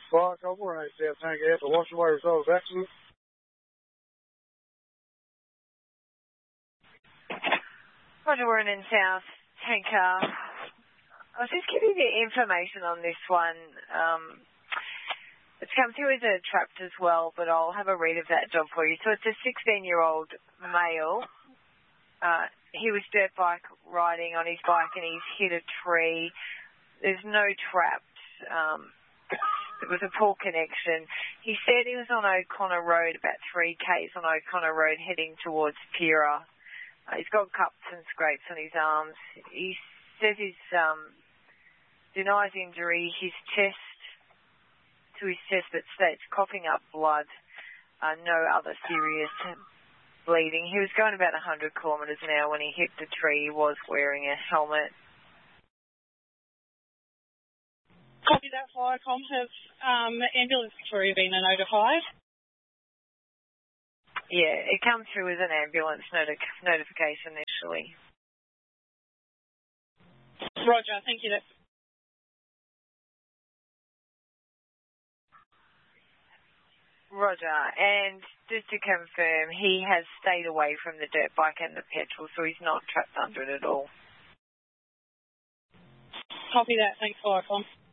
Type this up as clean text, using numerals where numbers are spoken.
Fox, over 1 South Tank out to wash away results of accident. Roger, we're in South Tanker. I was just giving you information on this one. It's come through as a trapped as well, but I'll have a read of that job for you. So it's a 16-year-old male. He was dirt bike riding on his bike and he's hit a tree. There's no trapped. It was a poor connection. He said he was on O'Connor Road, about 3 k's on O'Connor Road, heading towards Pira. He's got cuts and scrapes on his arms. He says he denies injury. His chest, but states coughing up blood. No other serious bleeding. He was going about 100 kilometres an hour when he hit the tree. He was wearing a helmet. Copy that, Firecom. Have ambulance crew been notified? Yeah, it comes through as an ambulance notification initially. Roger, thank you. Roger, and just to confirm, he has stayed away from the dirt bike and the petrol, so he's not trapped under it at all. Copy that, thanks, Firecom.